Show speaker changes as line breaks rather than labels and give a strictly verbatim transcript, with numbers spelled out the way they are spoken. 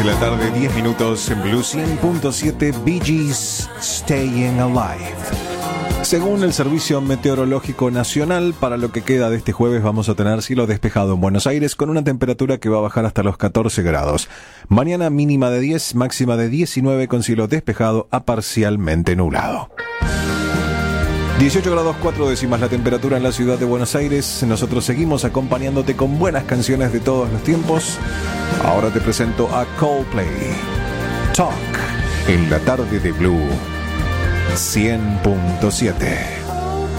De la tarde, diez minutos en Blue cien punto siete, Bee Gees, Staying Alive. Según el Servicio Meteorológico Nacional, para lo que queda de este jueves vamos a tener cielo despejado en Buenos Aires con una temperatura que va a bajar hasta los catorce grados. Mañana mínima de diez, máxima de diecinueve con cielo despejado a parcialmente nublado. dieciocho grados cuatro décimas la temperatura en la ciudad de Buenos Aires. Nosotros seguimos acompañándote con buenas canciones de todos los tiempos. Ahora te presento a Coldplay. Talk en la tarde de Blue cien punto siete.